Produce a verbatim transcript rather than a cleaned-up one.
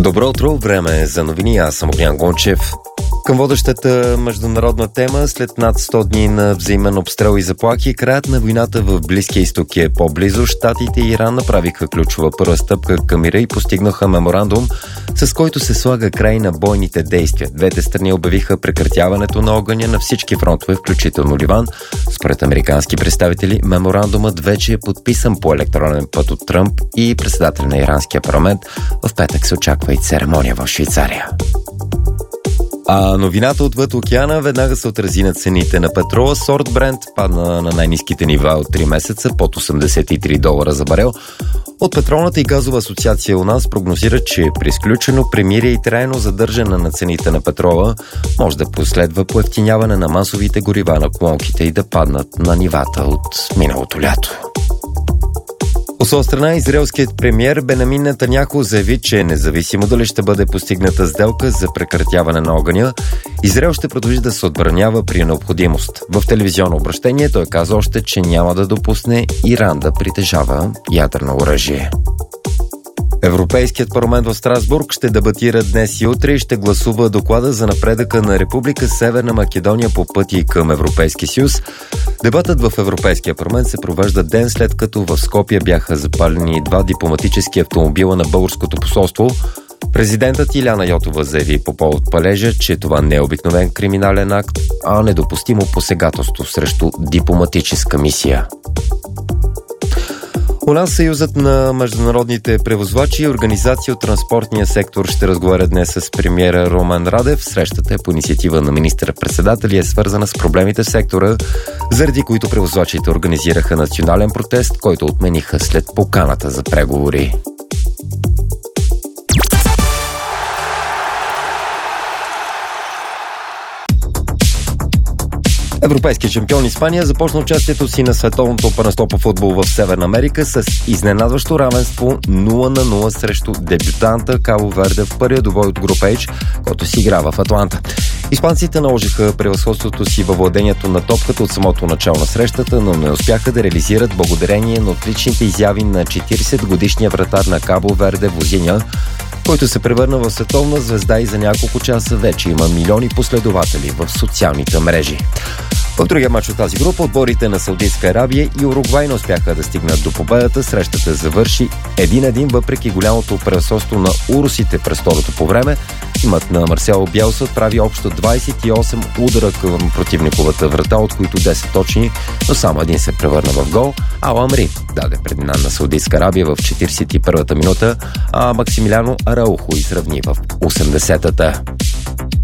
Добро утро, време е за новини, аз съм Огнян Гончев. Към водещата международна тема, след над сто дни на взаимен обстрел и заплахи, краят на войната в Близкия изток е по-близо. Щатите и Иран направиха ключова първа стъпка към мира и постигнаха меморандум, с който се слага край на бойните действия. Двете страни обявиха прекратяването на огъня на всички фронтове, включително Ливан. Според американски представители, меморандумът вече е подписан по електронен път от Тръмп и председател на иранския парламент. В петък се очаква и церемония в Швейцария. А новината отвъд океана веднага се отрази на цените на петрола. Сорт Брент падна на най-ниските нива от три месеца, под осемдесет и три долара за барел. От Петролната и газова асоциация у нас прогнозира, че при изключено премирие и трайно задържане на цените на петрола може да последва поевтиняване на масовите горива на колонките и да паднат на нивата от миналото лято. От своя страна, израелският премиер Бенямин Нетаняху заяви, че независимо дали ще бъде постигната сделка за прекратяване на огъня, Израел ще продължи да се отбранява при необходимост. В телевизионно обращение той каза още, че няма да допусне Иран да притежава ядрено оръжие. Европейският парламент в Страсбург ще дебатира днес и утре и ще гласува доклада за напредъка на Република Северна Македония по пъти към Европейски съюз. Дебатът в Европейския парламент се провежда ден след като в Скопие бяха запалени два дипломатически автомобила на българското посолство. Президентът Иляна Йотова заяви по повод палежа, че това не е обикновен криминален акт, а недопустимо посегателство срещу дипломатическа мисия. У нас Съюзът на международните превозвачи и организации от транспортния сектор ще разговаря днес с премиера Румен Радев. Срещата е по инициатива на министър-председателя и е свързана с проблемите в сектора, заради които превозвачите организираха национален протест, който отмениха след поканата за преговори. Европейският шампион Испания започна участието си на световното първенство по футбол в Северна Америка с изненадващо равенство нула на нула срещу дебютанта Кабо Верде в първия двубой от група H, който си игра в Атланта. Испанците наложиха превъзходството си във владението на топката от самото начало на срещата, но не успяха да реализират благодарение на отличните изяви на четиридесетгодишния вратар на Кабо Верде Возиня, който се превърна в световна звезда и за няколко часа вече има милиони последователи в социалните мрежи. В другия мач от тази група отборите на Саудитска Арабия и Уругвай не успяха да стигнат до победата. Срещата завърши един-един въпреки голямото превъзходство на урусите през второто по време. Тимът на Марсело Биелса отправи общо двадесет и осем удара към противниковата врата, от които десет точни, но само един се превърна в гол. Ал Амри даде преднина на Саудитска Арабия в четиридесет и първата минута, а Максимилиано Араухо изравни в осемдесетата.